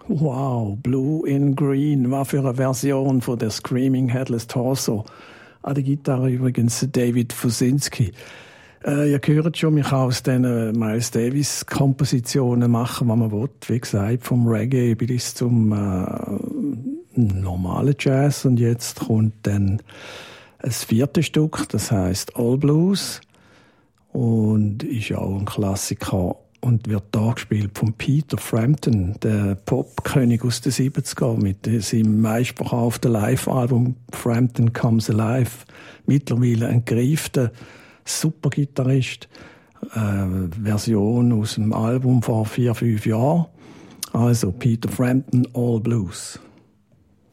Wow, Blue in Green, was für eine Version von der Screaming Headless Torso. An der Gitarre übrigens David Fusinski. Ihr hört schon, ich kann aus diesen Miles Davis-Kompositionen machen, was man will. Wie gesagt, vom Reggae bis zum normalen Jazz. Und jetzt kommt dann ein viertes Stück, das heisst All Blues. Und ist auch ein Klassiker und wird da gespielt von Peter Frampton, der Popkönig aus den 70er, mit seinem meistverkauften Live-Album Frampton Comes Alive. Mittlerweile ein gereifter Supergitarrist. Version aus dem Album vor 4-5 Jahren. Also Peter Frampton, All Blues.